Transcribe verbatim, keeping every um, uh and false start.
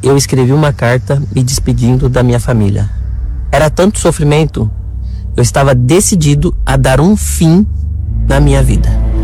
eu escrevi uma carta me despedindo da minha família. Era tanto sofrimento, eu estava decidido a dar um fim na minha vida.